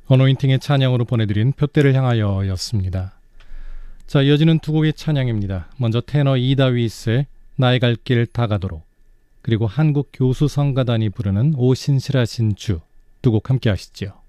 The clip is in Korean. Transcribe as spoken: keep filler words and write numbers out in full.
어노인팅의 찬양으로 보내드린 표대를 향하여 였습니다. 자, 이어지는 두 곡의 찬양입니다. 먼저 테너 이다윗의 나의 갈 길 다가도록, 그리고 한국 교수성가단이 부르는 오 신실하신 주, 두 곡 함께 하시죠.